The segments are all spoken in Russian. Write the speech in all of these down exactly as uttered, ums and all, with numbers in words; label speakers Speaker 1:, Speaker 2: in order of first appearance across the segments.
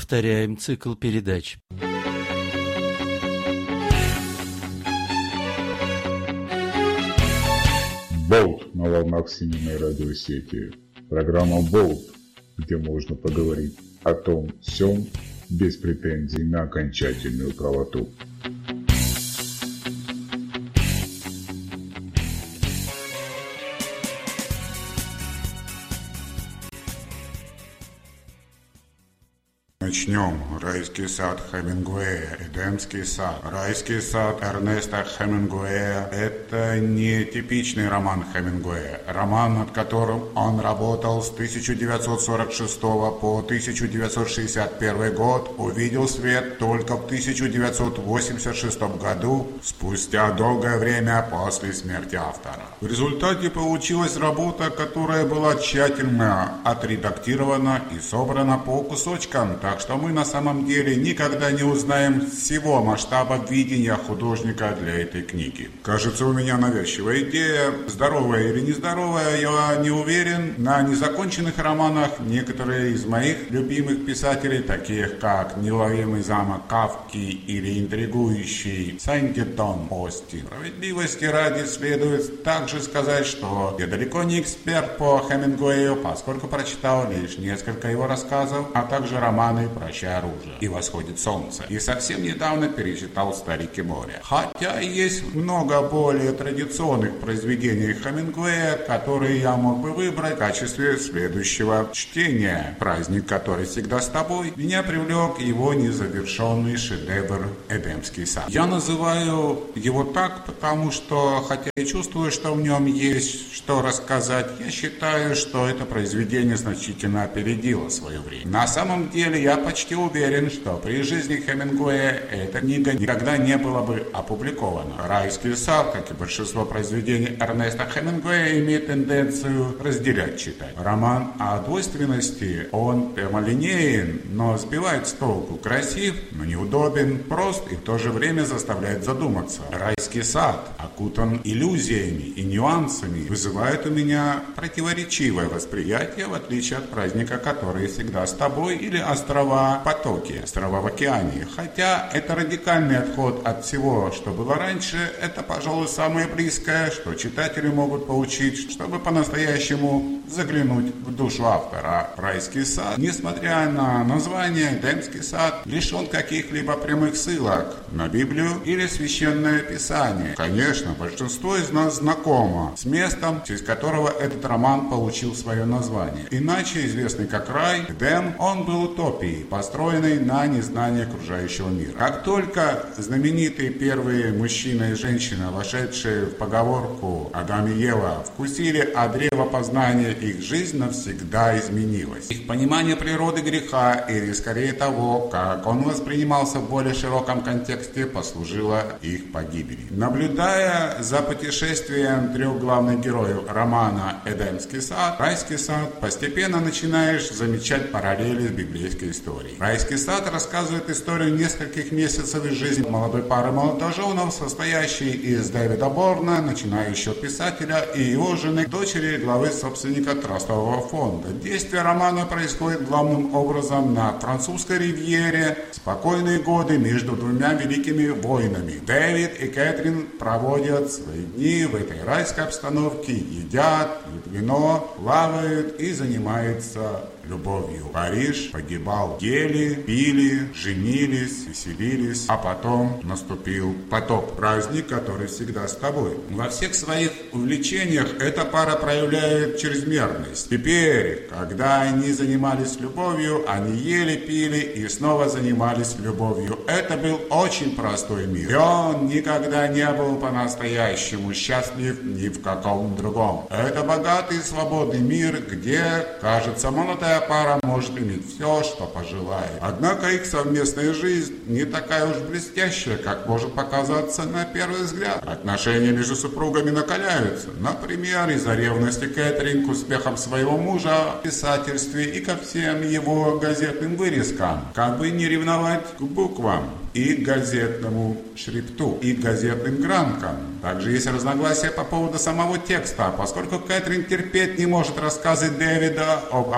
Speaker 1: Повторяем цикл передач.
Speaker 2: Болт на волнах всемирной радиосети. Программа Болт, где можно поговорить о том всем без претензий на окончательную правоту.
Speaker 3: Начнем. Райский сад Хемингуэя, Эдемский сад. Райский сад Эрнеста Хемингуэя – это не типичный роман Хемингуэя. Роман, над которым он работал с тысяча девятьсот сорок шестого по тысяча девятьсот шестьдесят первый год, увидел свет только в тысяча девятьсот восемьдесят шестом году, спустя долгое время после смерти автора. В результате получилась работа, которая была тщательно отредактирована и собрана по кусочкам, так что мы на самом деле никогда не узнаем всего масштаба видения художника для этой книги. Кажется, у меня навязчивая идея, здоровая или нездоровая, я не уверен. На незаконченных романах некоторые из моих любимых писателей, таких как «Неуловимый замок Кафки» или интригующий «Сандитон» Остин. Справедливости ради следует также сказать, что я далеко не эксперт по Хемингуэю, поскольку прочитал лишь несколько его рассказов, а также романы «Прощай оружие» и «Восходит солнце». И совсем недавно перечитал «Старики моря». Хотя есть много более традиционных произведений Хемингуэя, которые я мог бы выбрать в качестве следующего чтения. «Праздник, который всегда с тобой». Меня привлек его незавершенный шедевр «Эдемский сад». Я называю его так, потому что, хотя и чувствую, что в нем есть что рассказать, я считаю, что это произведение значительно опередило свое время. На самом деле, я почти уверен, что при жизни Хемингуэя эта книга никогда не была бы опубликована. «Райский сад», как и большинство произведений Эрнеста Хемингуэя, имеет тенденцию разделять читателя. Роман о двойственности, он прямолинеен, но сбивает с толку, красив, но неудобен, прост и в то же время заставляет задуматься. «Райский сад» окутан иллюзиями и нюансами, вызывает у меня противоречивое восприятие, в отличие от «Праздника, который всегда с тобой» или «Острова Потоки», «Острова в океане». Хотя это радикальный отход от всего, что было раньше, это, пожалуй, самое близкое, что читатели могут получить, чтобы по-настоящему заглянуть в душу автора. «Райский сад», несмотря на название «Эдемский сад», лишен каких-либо прямых ссылок на Библию или Священное Писание. Конечно, большинство из нас знакомо с местом, через которого этот роман получил свое название. Иначе известный как рай, Эдем, он был утопией, построенной на незнании окружающего мира. Как только знаменитые первые мужчина и женщина, вошедшие в поговорку «Адам и Ева», вкусили от древа познания, их жизнь навсегда изменилась. Их понимание природы греха, или скорее того, как он воспринимался в более широком контексте, послужило их погибели. Наблюдая за путешествием трех главных героев романа «Эдемский сад», «Райский сад», постепенно начинаешь замечать параллели с библейской историей. «Райский сад» рассказывает историю нескольких месяцев из жизни молодой пары молодоженов, состоящей из Дэвида Борна, начинающего писателя, и его жены, дочери главы собственника трастового фонда. Действие романа происходит главным образом на французской ривьере, спокойные годы между двумя великими войнами. Дэвид и Кэтрин проводят свои дни в этой райской обстановке, едят, пьют вино, плавают и занимаются любовью. Париж погибал, ели, пили, женились, веселились, а потом наступил потоп. Праздник, который всегда с тобой. Во всех своих увлечениях эта пара проявляет чрезмерность. Теперь, когда они занимались любовью, они ели, пили и снова занимались любовью. Это был очень простой мир. И он никогда не был по-настоящему счастлив ни в каком другом. Это богатый и свободный мир, где, кажется, молодая пара может иметь все, что пожелает. Однако их совместная жизнь не такая уж блестящая, как может показаться на первый взгляд. Отношения между супругами накаляются. Например, из-за ревности Кэтрин к успехам своего мужа в писательстве и ко всем его газетным вырезкам. Как бы не ревновать к буквам и к газетному шрифту, и к газетным грамкам. Также есть разногласия по поводу самого текста, поскольку Кэтрин терпеть не может рассказы Дэвида об африканских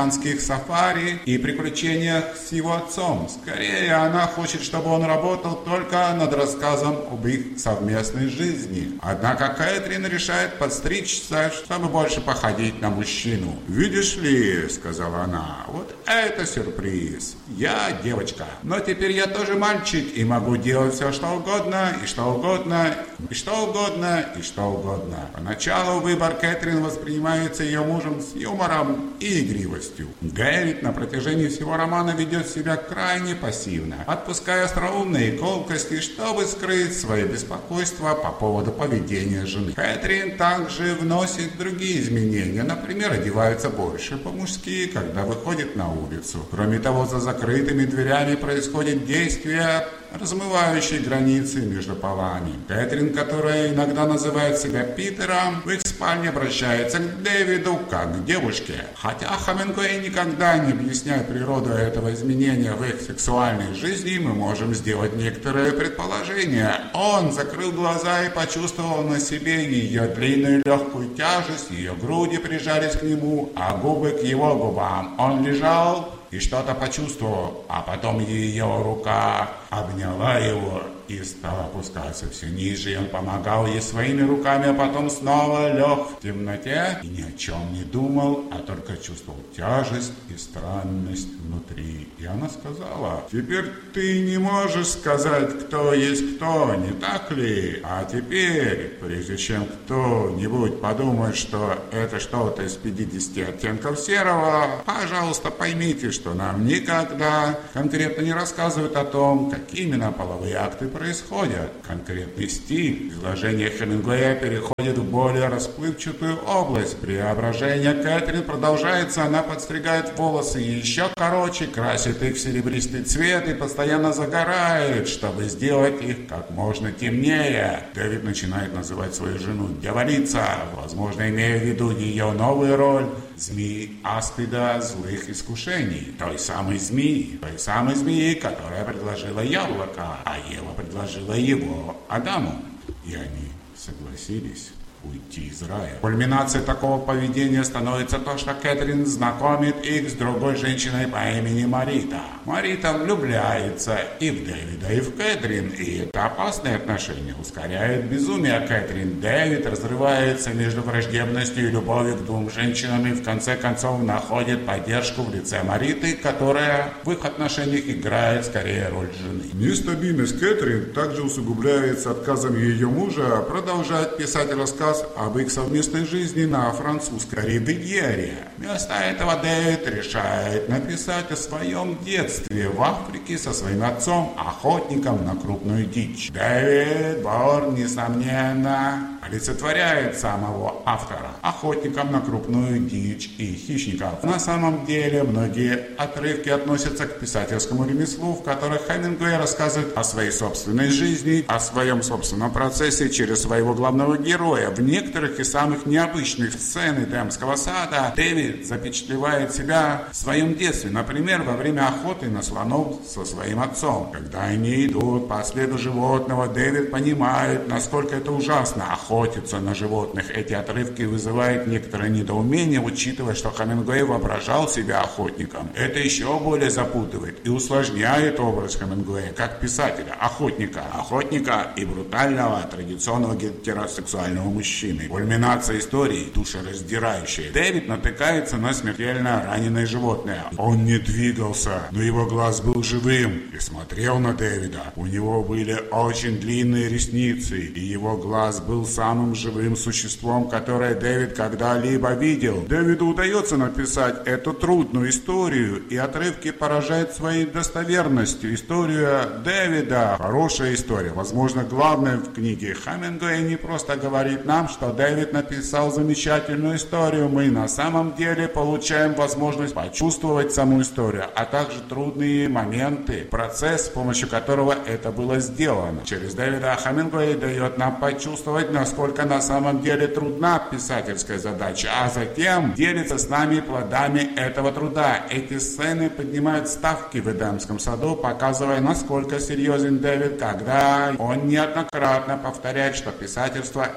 Speaker 3: американских сафари и приключениях с его отцом. Скорее, она хочет, чтобы он работал только над рассказом об их совместной жизни. Однако Кэтрин решает подстричься, чтобы больше походить на мужчину. «Видишь ли, — сказала она, — вот это сюрприз. Я девочка, но теперь я тоже мальчик и могу делать все, что угодно, и что угодно, и что угодно, и что угодно». Поначалу выбор Кэтрин воспринимается ее мужем с юмором и игривостью. Дэвид на протяжении всего романа ведет себя крайне пассивно, отпуская остроумные колкости, чтобы скрыть свое беспокойство по поводу поведения жены. Кэтрин также вносит другие изменения, например, одевается больше по-мужски, когда выходит на улицу. Кроме того, за закрытыми дверями происходит действие, размывающие границы между полами. Кэтрин, которая иногда называет себя Питером, в их спальне обращается к Дэвиду как к девушке. Хотя Хемингуэй никогда не объясняет природу этого изменения в их сексуальной жизни, мы можем сделать некоторые предположения. Он закрыл глаза и почувствовал на себе ее длинную легкую тяжесть, ее груди прижались к нему, а губы к его губам. Он лежал и что-то почувствовал, а потом ее рука обняла его и стал опускаться все ниже, и он помогал ей своими руками, а потом снова лег в темноте и ни о чем не думал, а только чувствовал тяжесть и странность внутри. И она сказала: «Теперь ты не можешь сказать, кто есть кто, не так ли? А теперь, прежде чем кто-нибудь подумает, что это что-то из пятидесяти оттенков серого, пожалуйста, поймите, что нам никогда конкретно не рассказывают о том, какие именно половые акты происходят. Конкретный стиль изложения Хемингуэя переходит в более расплывчатую область. Преображение Кэтрин продолжается, она подстригает волосы еще короче, красит их в серебристый цвет и постоянно загорает, чтобы сделать их как можно темнее. Дэвид начинает называть свою жену дьяволица, возможно, имея в виду ее новую роль змеи аспида злых искушений, той самой змеи, той самой змеи, которая предложила яблоко, а Ева предложила его Адаму, и они согласились уйти из рая. Кульминацией такого поведения становится то, что Кэтрин знакомит их с другой женщиной по имени Марита. Марита влюбляется и в Дэвида, и в Кэтрин, и это опасные отношения ускоряет безумие Кэтрин. Дэвид разрывается между враждебностью и любовью к двум женщинам и в конце концов находит поддержку в лице Мариты, которая в их отношениях играет скорее роль жены. Нестабильность Кэтрин также усугубляется отказом ее мужа продолжать писать рассказ об их совместной жизни на французской ривьере. Вместо этого Дэвид решает написать о своем детстве в Африке со своим отцом, охотником на крупную дичь. Дэвид Борн, несомненно, олицетворяет самого автора, охотником на крупную дичь и хищников. На самом деле, многие отрывки относятся к писательскому ремеслу, в которых Хемингуэй рассказывает о своей собственной жизни, о своем собственном процессе через своего главного героя. В некоторых из самых необычных сцен Эдемского сада Дэвид запечатлевает себя в своем детстве, например, во время охоты на слонов со своим отцом. Когда они идут по следу животного, Дэвид понимает, насколько это ужасно охотиться на животных. Эти отрывки вызывают некоторое недоумение, учитывая, что Хемингуэй воображал себя охотником. Это еще более запутывает и усложняет образ Хемингуэя как писателя, охотника, охотника и брутального традиционного гетеросексуального мужчины. Кульминация истории душераздирающая. Дэвид натыкается на смертельно раненое животное. Он не двигался, но его глаз был живым и смотрел на Дэвида. У него были очень длинные ресницы, и его глаз был самым живым существом, которое Дэвид когда-либо видел. Дэвиду удается написать эту трудную историю, и отрывки поражают своей достоверностью. История Дэвида — хорошая история. Возможно, главное в книге. Хемингуэй не просто говорит нам, что Дэвид написал замечательную историю. Мы на самом деле получаем возможность почувствовать саму историю, а также трудные моменты, процесс, с помощью которого это было сделано. Через Дэвида Хемингуэй дает нам почувствовать, насколько на самом деле трудна писательская задача, а затем делится с нами плодами этого труда. Эти сцены поднимают ставки в Эдемском саду, показывая, насколько серьезен Дэвид, когда он неоднократно повторяет, что писательство — это самое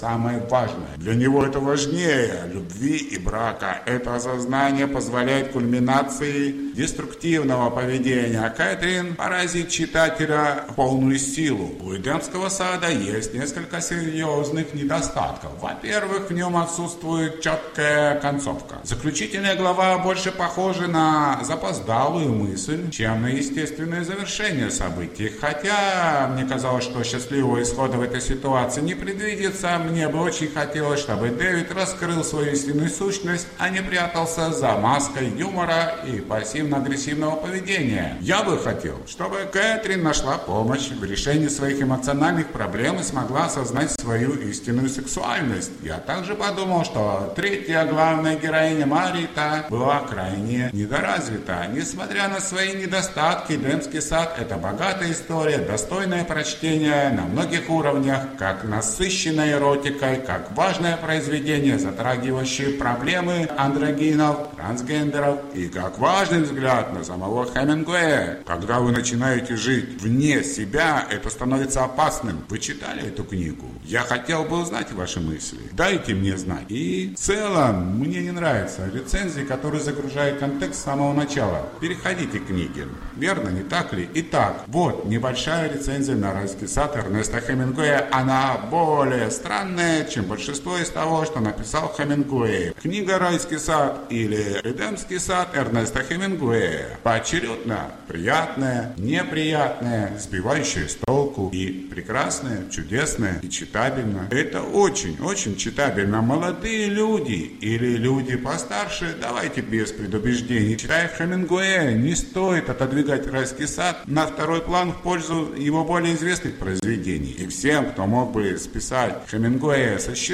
Speaker 3: самое важное. Для него это важнее любви и брака. Это осознание позволяет кульминации деструктивного поведения. Кэтрин поразит читателя в полную силу. У Эдемского сада есть несколько серьезных недостатков. Во-первых, в нем отсутствует четкая концовка. Заключительная глава больше похожа на запоздалую мысль, чем на естественное завершение событий. Хотя мне казалось, что счастливого исхода в этой ситуации не предвидится, мне бы очень хотелось, чтобы Дэвид раскрыл свою истинную сущность, а не прятался за маской юмора и пассивно-агрессивного поведения. Я бы хотел, чтобы Кэтрин нашла помощь в решении своих эмоциональных проблем и смогла осознать свою истинную сексуальность. Я также подумал, что третья главная героиня Марита была крайне недоразвита. Несмотря на свои недостатки, «Эдемский сад» — это богатая история, достойное прочтения на многих уровнях, как насыщенной эротикой, как важное произведение, затрагивающее проблемы андрогинов, трансгендеров, и как важный взгляд на самого Хемингуэя. Когда вы начинаете жить вне себя, это становится опасным. Вы читали эту книгу? Я хотел бы узнать ваши мысли. Дайте мне знать. И в целом мне не нравятся рецензии, которые загружают контекст с самого начала. Переходите к книге. Верно, не так ли? Итак, вот небольшая рецензия на «Райский сад» Эрнеста Хемингуэя. Она более странная, чем большинство из того, что написал Хемингуэй. Книга «Райский сад» или «Эдемский сад» Эрнеста Хемингуэя поочередно приятная, неприятная, сбивающая с толку и прекрасная, чудесная и читабельная. Это очень-очень читабельно. Молодые люди или люди постарше, давайте без предубеждений. Читая Хемингуэя, не стоит отодвигать «Райский сад» на второй план в пользу его более известных произведений. И всем, кто мог бы списать Хемингуэя со счетов,